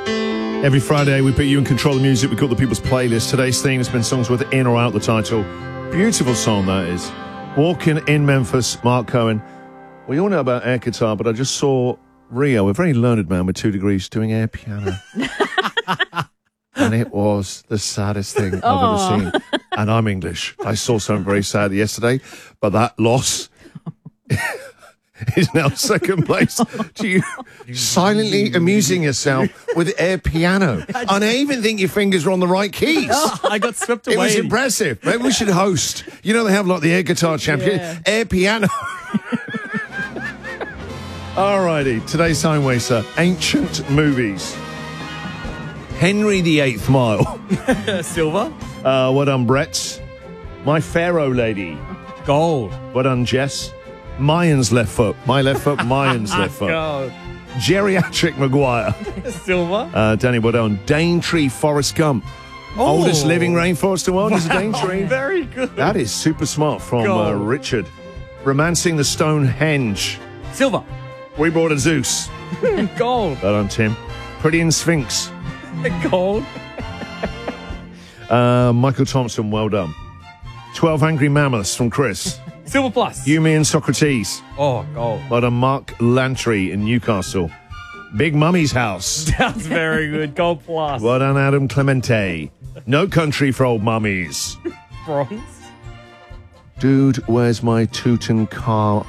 Every Friday, we put you in control of the music. We call the People's Playlist. Today's theme has been songs with in or out the title. Beautiful song, that is. Walking in Memphis, Mark Cohen. We all know about air guitar, but I just saw Rio, a very learned man with 2 degrees, doing air piano. And it was the saddest thing I've ever seen. And I'm English. I saw something very sad yesterday, but that loss is now second place to you silently amusing yourself with air piano. And I even think your fingers were on the right keys. I got swept away. It was impressive. Maybe we should host. You know they have like the air guitar champion, air piano. Alrighty, today's time waster, ancient movies. Henry VIII Mile. Silver. Well done, Brett. My Pharaoh Lady. Gold. Well done, Jess. Mayans left foot. My left foot, Mayans left foot. Gold. Geriatric Maguire. Silver. Danny, well done. Daintree Forrest Gump. Oldest living rainforest in the world is a Daintree. Very good. That is super smart from Richard. Romancing the Stonehenge. Silver. We brought a Zeus. Gold. Well done, Tim. Pretty in Sphinx. Gold. Michael Thompson, well done. 12 Angry Mammoths from Chris. Silver plus. You, Me and Socrates. Oh, gold. Well done, Mark Lantry in Newcastle. Big Mummy's House. That's very good. Gold plus. Well done, Adam Clemente. No Country for Old Mummies. Bronze. Dude, where's my Tutankhamun?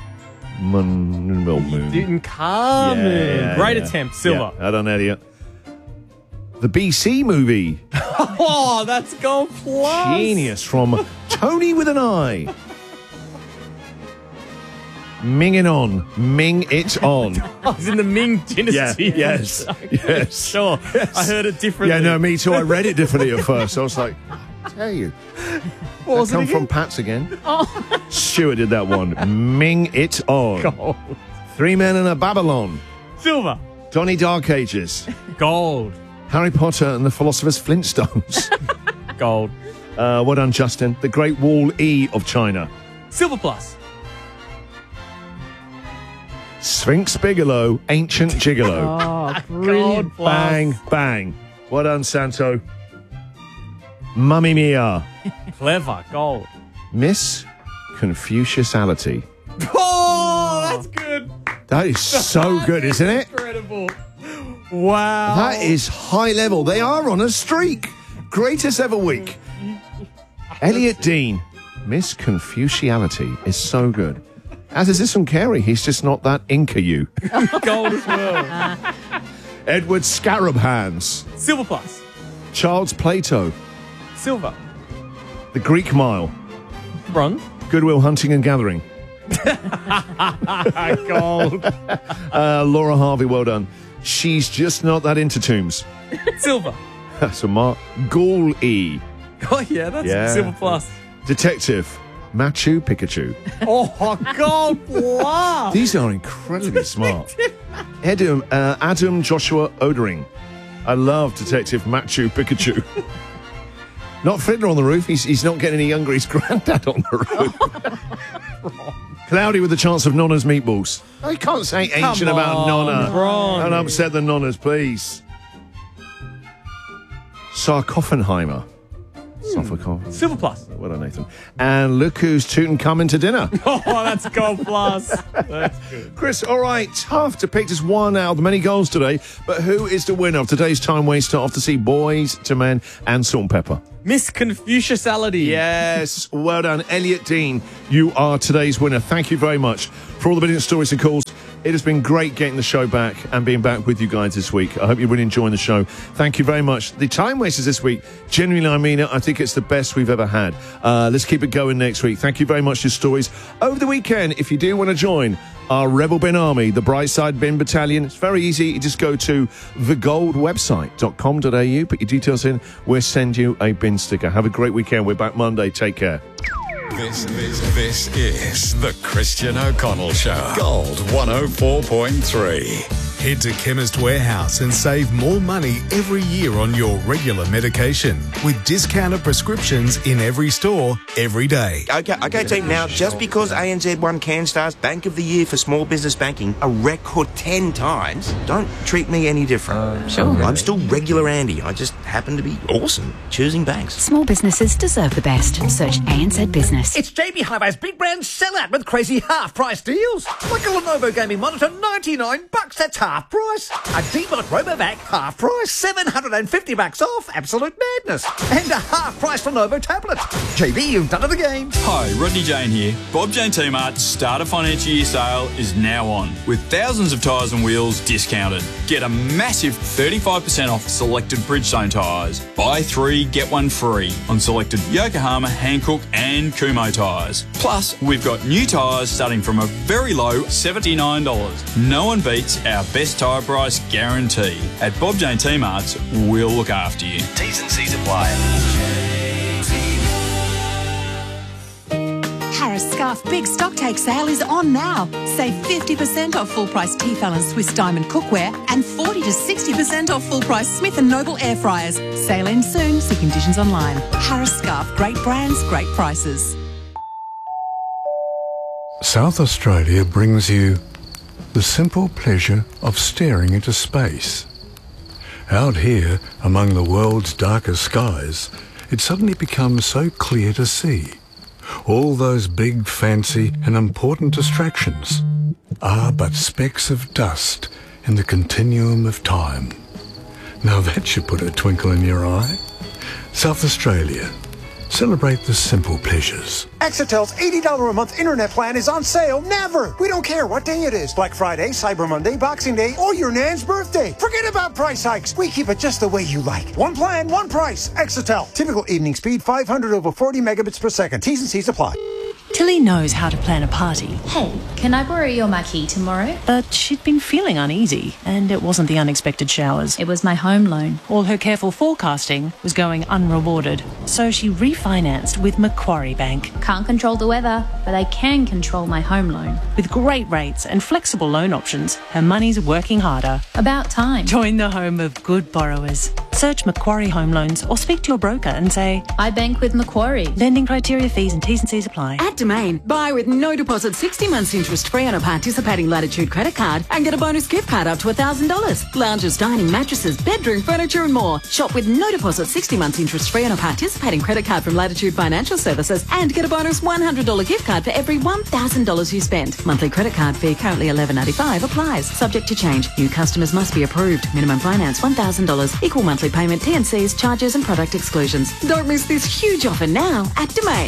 Tutankhamun. Great attempt. Silver. Yeah, well done, Elliot. The BC movie. Oh, that's gold plus. Genius from Tony with an I. Ming it on. Ming it on. I was in the Ming Dynasty. Yes. Yes. Sure. Yes. I heard it differently. Yeah, no, me too. I read it differently at first. I was like, I tell you. What was it come again? from Pat's again. Oh. Stuart did that one. Ming it on. Gold. 3 Men and a Babylon. Silver. Donnie Dark Ages. Gold. Harry Potter and the Philosopher's Flintstones. Gold. Well done, Justin. The Great Wall E of China. Silver plus. Sphinx Bigelow, Ancient Gigolo. Oh, brilliant. Gold plus. Bang, bang. Well done, Santo. Mummy Mia. Clever. Gold. Miss Confuciusality. Oh, that's good. That is so good, isn't it? Incredible. Wow. That is high level. They are on a streak. Greatest ever week. Elliot Dean. Miss Confuciality is so good. As is this from Carey. He's just not that Inca you. Gold as well. Edward Scarab Hands. Silver plus. Child's Plato. Silver. The Greek Mile. Bronze. Goodwill Hunting and Gathering. Gold. Laura Harvey, well done. She's just not that into tombs. Silver. That's a mark. Ghoul E. Oh, yeah, that's silver plus. Detective. Machu Picchu. Oh, gold plus. These are incredibly smart. Adam Joshua Odering. I love Detective Machu Picchu. Not Fiddler on the Roof. He's not getting any younger. He's Granddad on the roof. Cloudy with the Chance of Nonna's Meatballs. Oh, you can't say ancient about Nonna. Wrong. Don't upset the Nonnas, please. Sarcophenheimer. Silver plus. Well done, Nathan. And look who's tootin' coming to dinner. Oh, that's gold plus. That's good. Chris, all right, tough to pick just one out of the many goals today, but who is the winner of today's time waster off to see Boys to Men and Salt and Pepper? Miss Confuciusality. Yes, well done. Elliot Dean, you are today's winner. Thank you very much for all the brilliant stories and calls. It has been great getting the show back and being back with you guys this week. I hope you're really enjoying the show. Thank you very much. The time wasters this week, genuinely, I mean it. I think it's the best we've ever had. Let's keep it going next week. Thank you very much for your stories. Over the weekend, if you do want to join our Rebel Bin Army, the Brightside Bin Battalion, it's very easy. You just go to thegoldwebsite.com.au, put your details in. We'll send you a bin sticker. Have a great weekend. We're back Monday. Take care. This is the Christian O'Connell Show. Gold 104.3. Head to Chemist Warehouse and save more money every year on your regular medication with discounted prescriptions in every store, every day. Okay, team. Now, just because ANZ won CanStar's Bank of the Year for small business banking a record 10 times, don't treat me any different. Sure. I'm still regular Andy. I just happen to be awesome choosing banks. Small businesses deserve the best. Search ANZ Business. It's JB Hi-Fi's big brand sellout with crazy half-price deals. Like a Lenovo gaming monitor, $99. That's half price. A D-Bot RoboVac, half price. $750 off. Absolute madness. And a half-price Lenovo tablet. JB, you've done it again. Hi, Rodney Jane here. Bob Jane T-Mart's starter financial year sale is now on, with thousands of tyres and wheels discounted. Get a massive 35% off selected Bridgestone tyres. Buy 3, get 1 free on selected Yokohama, Hankook and Kumho tyres. Plus, we've got new tyres starting from a very low $79. No one beats our best tyre price guarantee. At Bob Jane T-Mart's, we'll look after you. T's and C's apply. Harris Scarf Big Stocktake Sale is on now. Save 50% off full-price Tefal and Swiss Diamond cookware and 40 to 60% off full-price Smith & Noble air fryers. Sale ends soon. See conditions online. Harris Scarf. Great brands, great prices. South Australia brings you the simple pleasure of staring into space. Out here, among the world's darkest skies, it suddenly becomes so clear to see. All those big, fancy and important distractions are but specks of dust in the continuum of time. Now that should put a twinkle in your eye. South Australia. Celebrate the simple pleasures. Exitel's $80 a month internet plan is on sale never. We don't care what day it is. Black Friday, Cyber Monday, Boxing Day, or your nan's birthday. Forget about price hikes. We keep it just the way you like. One plan, one price. Exitel. Typical evening speed 500 over 40 megabits per second. T's and C's apply. Tilly knows how to plan a party. Hey, can I borrow your marquee tomorrow? But she'd been feeling uneasy, and it wasn't the unexpected showers. It was my home loan. All her careful forecasting was going unrewarded, so she refinanced with Macquarie Bank. Can't control the weather, but I can control my home loan. With great rates and flexible loan options, her money's working harder. About time. Join the home of good borrowers. Search Macquarie Home Loans or speak to your broker and say, I bank with Macquarie. Lending criteria, fees and T's and C's apply. At Domain, buy with no deposit 60 months interest free on a participating Latitude credit card and get a bonus gift card up to $1,000. Lounges, dining, mattresses, bedroom furniture and more. Shop with no deposit 60 months interest free on a participating credit card from Latitude Financial Services and get a bonus $100 gift card for every $1,000 you spend. Monthly credit card fee currently $11.95 applies. Subject to change. New customers must be approved. Minimum finance $1,000. Equal monthly payment, T&Cs, charges and product exclusions. Don't miss this huge offer now at Domain.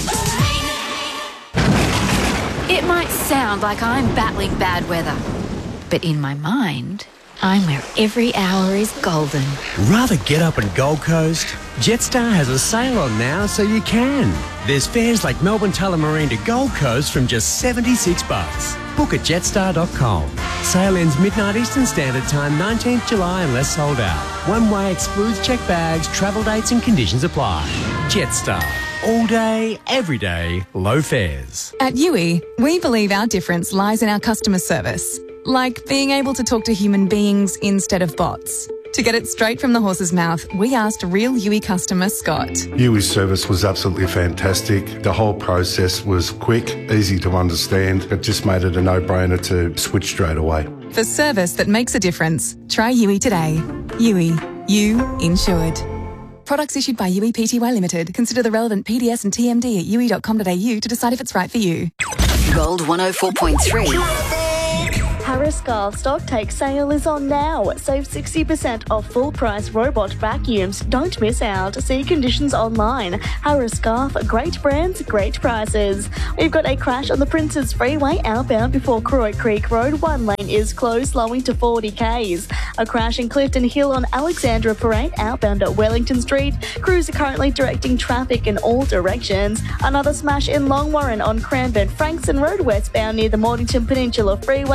It might sound like I'm battling bad weather, but in my mind, I'm where every hour is golden. Rather get up in Gold Coast? Jetstar has a sale on now, so you can. There's fares like Melbourne Tullamarine to Gold Coast from just $76. Book at jetstar.com. Sale ends midnight Eastern Standard Time, 19th July unless sold out. One way excludes checked bags, travel dates and conditions apply. Jetstar. All day, every day, low fares. At UE, we believe our difference lies in our customer service. Like being able to talk to human beings instead of bots. To get it straight from the horse's mouth, we asked real UE customer Scott. UE's service was absolutely fantastic. The whole process was quick, easy to understand. It just made it a no-brainer to switch straight away. For service that makes a difference, try UE today. UE. You insured. Products issued by UE Pty Limited. Consider the relevant PDS and TMD at ue.com.au to decide if it's right for you. Gold 104.3. Harris Scarf Stocktake Sale is on now. Save 60% off full-price robot vacuums. Don't miss out. See conditions online. Harris Scarf, great brands, great prices. We've got a crash on the Princes Freeway outbound before Croy Creek Road. One lane is closed, slowing to 40 k's. A crash in Clifton Hill on Alexandra Parade outbound at Wellington Street. Crews are currently directing traffic in all directions. Another smash in Long Warren on Cranbourne Frankston Road westbound near the Mornington Peninsula Freeway, and a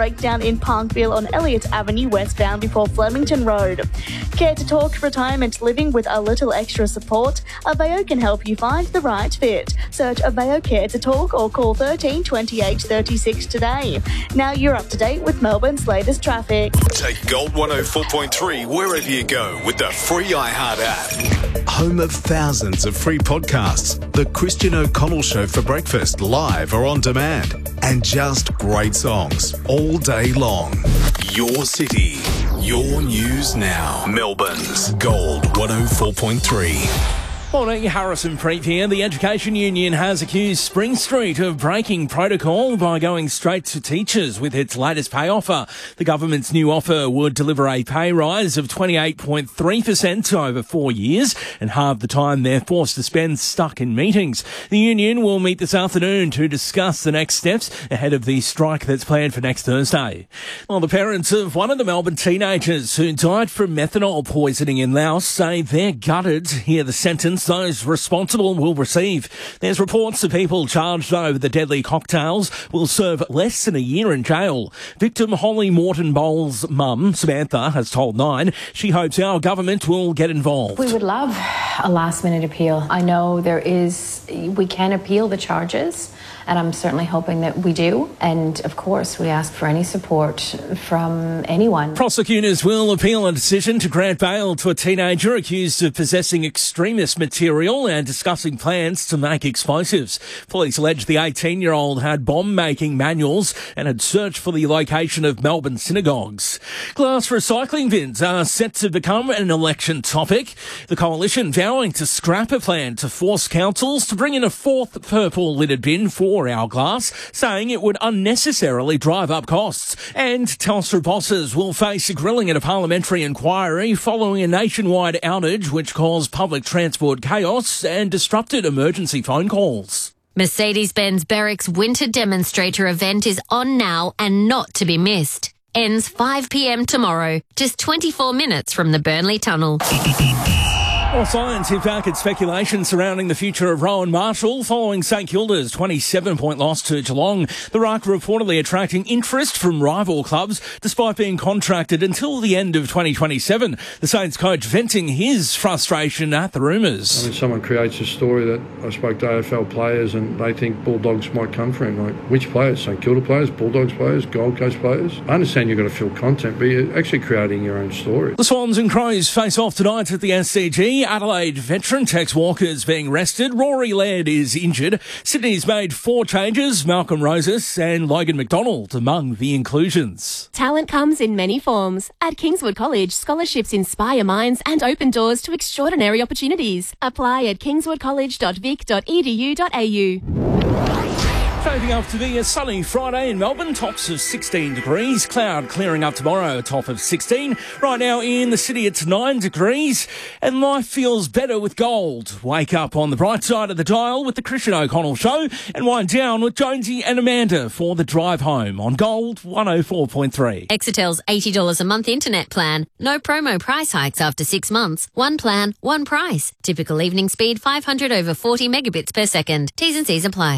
breakdown in Parkville on Elliott Avenue westbound before Flemington Road. Care to Talk retirement living with a little extra support? Aveo can help you find the right fit. Search Aveo Care to Talk or call 13 28 36 today. Now you're up to date with Melbourne's latest traffic. Take Gold 104.3 wherever you go with the free iHeart app. Home of thousands of free podcasts. The Christian O'Connell Show for breakfast, live or on demand. And just great songs all day long. Your city, your news now. Melbourne's Gold 104.3. Morning, Harrison Preet here. The Education Union has accused Spring Street of breaking protocol by going straight to teachers with its latest pay offer. The government's new offer would deliver a pay rise of 28.3% over 4 years and halve the time they're forced to spend stuck in meetings. The union will meet this afternoon to discuss the next steps ahead of the strike that's planned for next Thursday. Well, the parents of one of the Melbourne teenagers who died from methanol poisoning in Laos say they're gutted to hear the sentence those responsible will receive. There's reports the people charged over the deadly cocktails will serve less than a year in jail. Victim Holly Morton Bowles' mum, Samantha, has told Nine she hopes our government will get involved. We would love a last-minute appeal. I know we can appeal the charges, and I'm certainly hoping that we do. And, of course, we ask for any support from anyone. Prosecutors will appeal a decision to grant bail to a teenager accused of possessing extremist material and discussing plans to make explosives. Police allege the 18-year-old had bomb-making manuals and had searched for the location of Melbourne synagogues. Glass recycling bins are set to become an election topic. The coalition vowing to scrap a plan to force councils to bring in a fourth purple-lidded bin for our glass, saying it would unnecessarily drive up costs. And Telstra bosses will face a grilling at a parliamentary inquiry following a nationwide outage which caused public transport chaos and disrupted emergency phone calls. Mercedes-Benz Berwick's winter demonstrator event is on now and not to be missed. Ends 5 p.m. tomorrow, just 24 minutes from the Burnley Tunnel. Well, science hit back at speculation surrounding the future of Rowan Marshall following St Kilda's 27-point loss to Geelong. The Ruck reportedly attracting interest from rival clubs despite being contracted until the end of 2027. The Saints coach venting his frustration at the rumours. I mean, someone creates a story that I spoke to AFL players and they think Bulldogs might come for him. Like, which players? St Kilda players, Bulldogs players, Gold Coast players? I understand you've got to fill content, but you're actually creating your own story. The Swans and Crows face off tonight at the SCG. Adelaide veteran Tex Walker's being rested. Rory Laird is injured. Sydney's made 4 changes. Malcolm Rosas and Logan McDonald among the inclusions. Talent comes in many forms. At Kingswood College, scholarships inspire minds and open doors to extraordinary opportunities. Apply at kingswoodcollege.vic.edu.au. Shaping up to be a sunny Friday in Melbourne, tops of 16 degrees. Cloud clearing up tomorrow, a top of 16. Right now in the city, it's 9 degrees. And life feels better with gold. Wake up on the bright side of the dial with the Christian O'Connell Show and wind down with Jonesy and Amanda for the drive home on Gold 104.3. Exetel's $80 a month internet plan. No promo price hikes after 6 months. One plan, one price. Typical evening speed 500 over 40 megabits per second. T's and C's apply.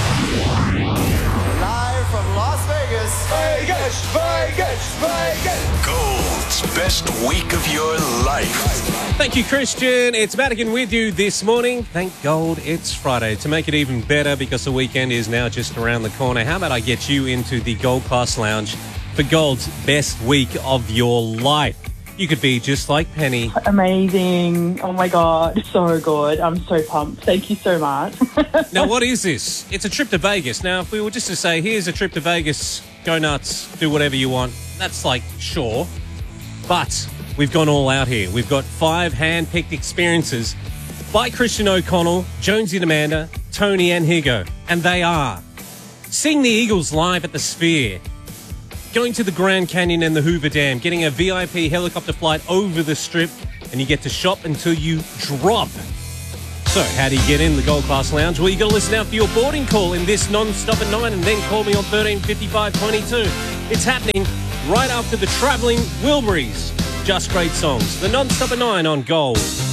Live from Las Vegas. Vegas, Vegas, Vegas. Gold's best week of your life. Thank you, Christian. It's Madigan with you this morning. Thank God it's Friday. To make it even better, because the weekend is now just around the corner, how about I get you into the Gold Class Lounge for Gold's best week of your life? You could be just like Penny. Amazing. Oh my God. So good. I'm so pumped. Thank you so much. Now, what is this? It's a trip to Vegas. Now, if we were just to say, here's a trip to Vegas, go nuts, do whatever you want, that's like, sure. But we've gone all out here. We've got 5 hand-picked experiences by Christian O'Connell, Jonesy and Amanda, Tony and Higo. And they are seeing the Eagles live at the Sphere, going to the Grand Canyon and the Hoover Dam, getting a VIP helicopter flight over the Strip, and you get to shop until you drop. So, how do you get in the Gold Class Lounge? Well, you got to listen out for your boarding call in this non-stop at 9 and then call me on 135522. It's happening right after the Travelling Wilburys. Just great songs. The non-stop at 9 on Gold.